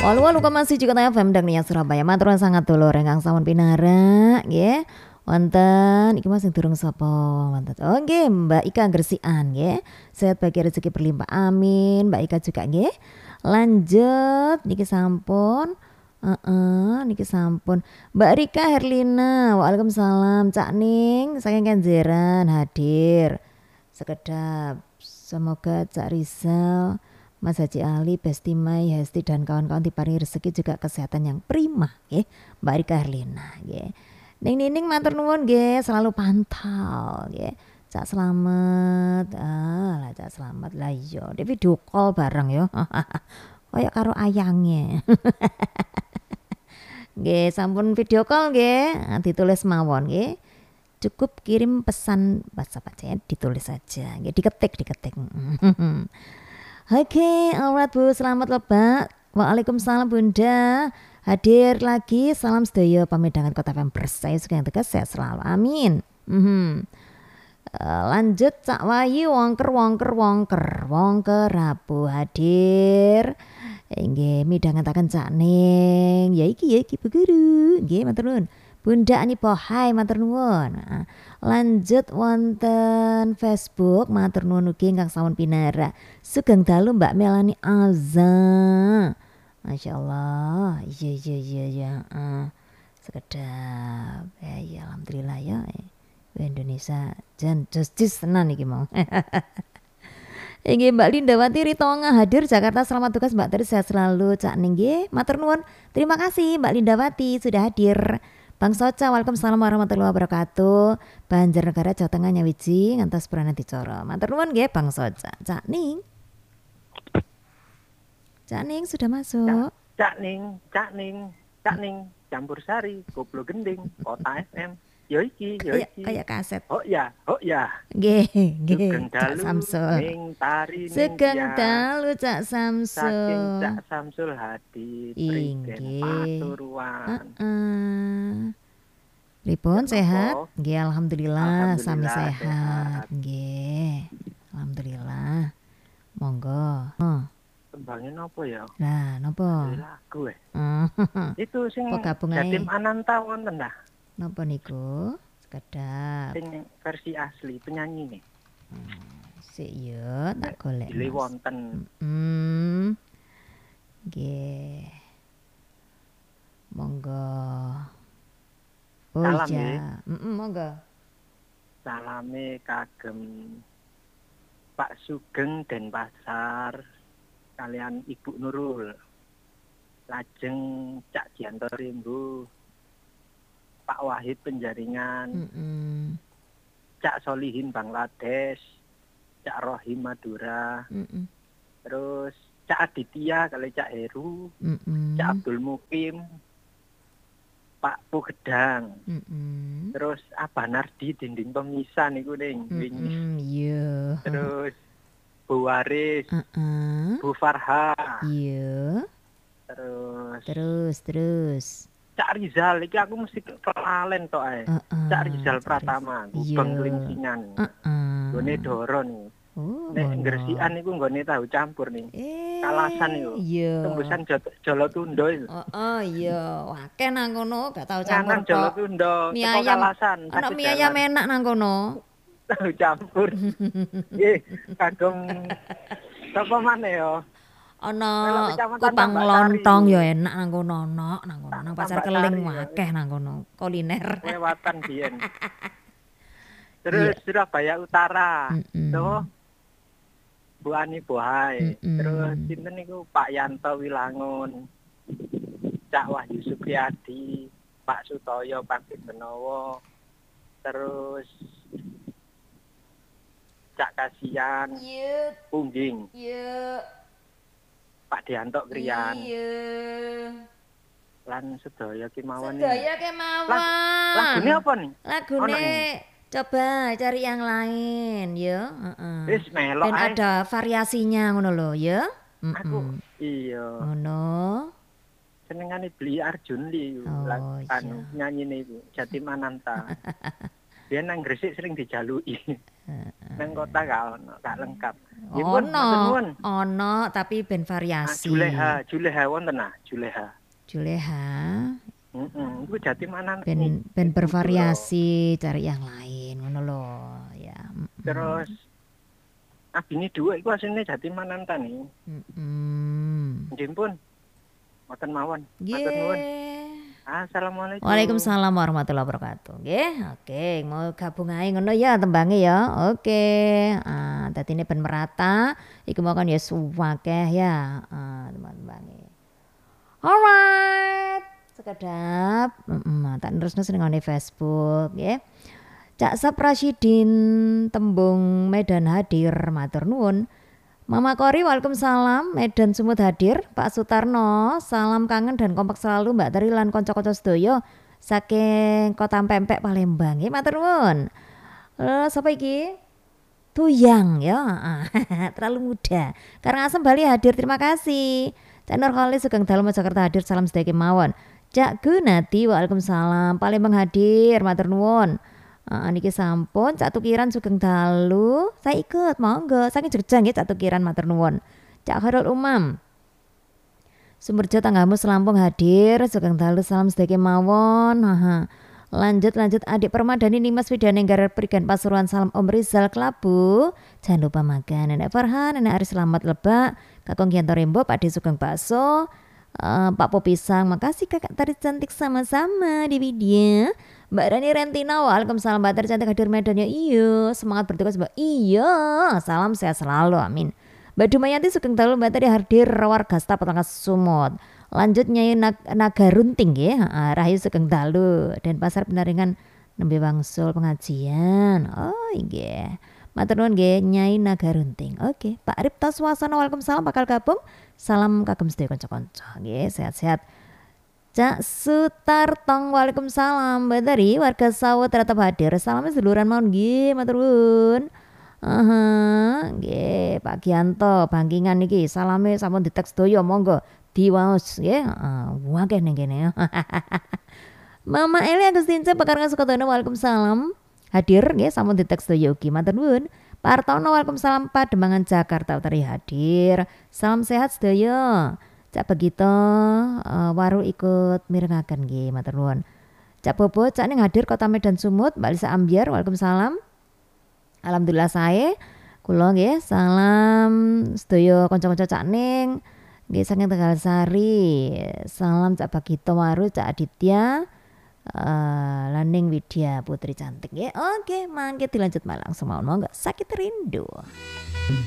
88,1 FM Dagnia Surabaya. Matur sangat dulur ingkang sampun pinarak nggih. Wonten iki Mas sing durung sapa wonten. Oh nggih, Mbak Ika Gresikan nggih. Sehat bagi rezeki berlimpah. Amin. Mbak Ika juga nggih. Lanjut niki sampun. Niki sampun. Mbak Rika Herlina. Waalaikumsalam. Cak Ning saking Kenjeran hadir. Sekedap. Semoga Cak Rizal, Mas Haji Ali, Besti Mai, Hesti dan kawan-kawan diparingi rezeki juga kesehatan yang prima nggih. Mbak Rika Herlina nggih. Ning Nining matur nuwun nggih, selalu pantau nggih. Cak Slamet. Lah Cak Slamet lah iya. Dia video call bareng yo. Kayak karo ayangnya. Nggih, sampun video call nggih, ditulis mawon nggih. Cukup kirim pesan WhatsApp aja, ditulis saja nggih, diketik. Oke, alright Bu, selamat lebak. Waalaikumsalam Bunda. Hadir lagi, salam sedaya pamidangan Kota FM Bersih yang tegas sehat selalu. Amin. Lanjut Cak Wayu wongker Rabu hadir. Nggih midhangetaken Cak Ning. Ya iki Bu Guru. Nggih matur nuwun. Bunda Ani Pohai matur nuwun. Lanjut wonten Facebook matur nuwun ugi ingkang sampun pinara. Sugeng dalu Mbak Melani Azza. Masya Allah. Iya. Sekedap. Ya alhamdulillah ya. Indonesia jan justice tenan iki mau. Inggih Mbak Lindawati Ritonga hadir Jakarta, selamat tugas Mbak Teri, sehat selalu Cak Ning nggih. Matur nuwun. Terima kasih Mbak Lindawati sudah hadir. Bang Soca, waalaikumsalam warahmatullahi wabarakatuh. Banjarnegara Jawa Tengah nyawiji ngantos Purana Dicoro. Matur nuwun nggih Bang Soca. Cak Ning sudah masuk. Cak Ning campur sari, koplo gending, Kota FM. Yo iki. Kayak kaset. Oh ya. Nggih. Cak Samsul. Ning tari ning Sugeng dalu Cak Samsul. Saking Cak Samsul hadir prigen paturuan. Pripun Ya, sehat? apa? Nggih alhamdulillah sami Alhamdulillah, sehat. sehat. Nggih. Alhamdulillah. Monggo. Tembangin apa ya? Lah napa? Lagu Itu Itu sing apa gabung ae? Jatim Ananta wonten dah. Napa niku? Sekedap. Sing versi asli penyanyi nih. Sik yo tak golek. Dile Mas. wonten. Nggih. Monggo. Oh Salam, iya. Monggo. Salame kagem Pak Sugeng Denpasar kalian Ibu Nurul. Lajeng Cak Dianto Rimbu, Pak Wahid Penjaringan, Cak Solihin Bangladesh, Cak Rohim Madura, terus Cak Aditya kali Cak Heru, Cak Abdul Mukim, Pak Pugedang, terus Abah Nardi dinding pemisah niku ning wingi. Iya. Terus Bu Waris, Bu Farha, Iya. Terus. Cak Rizal, iki aku mesti kelalen tok ae. Cak Rizal Pratama, Gubeng Klingsingan. Gone Doro nih. Nek Gresikan niku nggone tahu campur nih. Kalasan niku. Iya. Tembusan Jolotundo itu. Iya. Akeh nang kono gak tau Kanan campur. Jolotundo, teko Kalasan. Ana mie ayam enak nang kono. Tahu campur. Nggih, kagem sapa maneh yo? Ana kupang lontong ya enak nang kono, nang Pasar Keling akeh nang kono kuliner. Lewatan biyen. Terus Surabaya Utara. Tuh Bu Ani Bohai. Terus sinten niku Pak Yanto Wilangun. Cak Wahyu Supriyadi, Pak Sutoyo Pakit Benowo. Terus Cak Kasian, Pungging. Pak Dianto Krian. Lan sedaya kemawon. Lagune apa nih? Lagune coba cari yang lain ya. Wis melok ae. Ada variasinya ngono lho ya. Aku iya. Ngono. Senengane beli Arjun Lee. Anu nyanyine iku Jatim Ananta. Dia nang Gresik sering dijalui. Nang kota gak lengkap. Ono tapi ben variasi. Juleha wonten Juleha. Iku Jatimanan. Ben bervariasi cari yang lain ngono lho ya. Terus abine dhuwit iku asline Jatimanan ta nih. Nggih pun. Mboten mawon. Matur nuwun. Assalamualaikum. Waalaikumsalam warahmatullahi wabarakatuh. Nggih, oke, mau gabung ae ngono ya tembange ya. Oke. Dadi ini ben merata, iku mau kan ya suwakeh ya. Tembange. Alright. Sekedap, tak terusno seneng ngene Facebook nggih. Cak Sap Rasyidin tembung Medan hadir, matur nuwun. Mama Kori, waalaikumsalam. Medan Sumut hadir. Pak Sutarno, salam kangen dan kompak selalu Mbak Teri lan konco-konco sedoyo saking Kota Pempek Palembang. Nggih, matur nuwun. Sapa iki? Tuyang ya. Terlalu muda. Karangasem Bali hadir. Terima kasih. Cak Nurholis Sugeng Dalu Jakarta hadir. Salam sedaya kemawon. Cak Gunati, waalaikumsalam. Palembang hadir. Matur nuwun. Niki sampun Cak Tukiran Sugeng Dalu. Saya ikut monggo saking Jogja nggih Cak Tukiran matur nuwun. Cak Khairul Umam Sumberjo Tanggamus Lampung hadir. Sugeng Dalu salam sedaya mawon. Lanjut adik Permadani Nimas Widanenggar Prigen Pasuruan salam Om Rizal Kelabu. Jangan lupa makan Nenek Farhan, Nenek Aris Selamat Lebak, Kakong Gianto Rembo, Pak De Sugeng Bakso, Pak Popisang. Makasih Kakak Tari cantik sama-sama di video. Mbak Rani Rentina, waalaikumsalam Mbak Tari cantik hadir Medannya. Iya, semangat bertugas Mbak. Iya, salam sehat selalu, amin. Mbak Dumayanti Sugeng Dalu Mbak Tari hadir warga Staf Petangkas Sumut. Lanjut Nyai Naga Runting ya, Rahayu Sugeng Dalu dan Pasar Penaringan nembe wangsul pengajian. Oh iya. Matur nuwun nggih Nyai Naga Runting. Oke, Pak Ripta Swasana, waalaikumsalam bakal gabung. Salam kagem sedaya kanca-kanca nggih, sehat-sehat. Cak Sutartong, waalaikumsalam. Mbak Tari warga Sawet tetap hadir. Salam seduluran mawon nggih, matur nuwun. Nggih, Pak Gianto Bangkingan niki salame sampun diteks doyo monggo diwaos nggih. Wakeh ning kene. Mama Eli Agustinca Pekarangan Sukodono, waalaikumsalam. Hadir nggih sampun diteks doyo ugi, matur nuwun. Pak Artono, waalaikumsalam. Pademangan Jakarta Utara hadir. Salam sehat sedaya. Cak Begito Waru ikut mirengaken nggih, matur nuwun. Cak Bobo Cak ning hadir Kota Medan Sumut, Mbak Lisa Ambiar, waalaikumsalam. Alhamdulillah saya kula nggih salam sedaya kanca-kanca Cak ning nggih saking Tegal Sari. Salam Cak Bagito Waru, Cak Aditya, Laning Widya Putri cantik nggih. Oke, mangke dilanjut malah langsung mawon monggo sakit rindu.